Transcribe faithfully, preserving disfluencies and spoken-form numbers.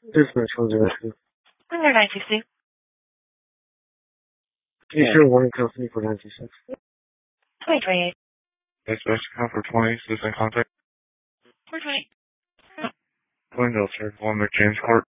Dispatch one zero two. one zero nine six two. Can you show warning company for nine two six? twenty twenty-eight. Dispatch account for twenty, citizen contact. four twenty. Windows, sir. One James Court.